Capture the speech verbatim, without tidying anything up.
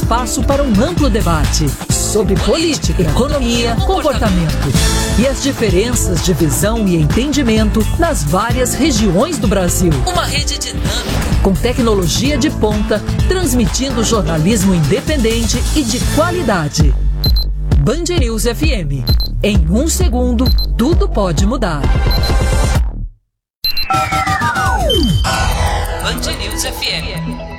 espaço para um amplo debate sobre política, economia, comportamento e as diferenças de visão e entendimento nas várias regiões do Brasil. Uma rede dinâmica, com tecnologia de ponta, transmitindo jornalismo independente e de qualidade. Band News F M. Em um segundo, tudo pode mudar. Band News F M.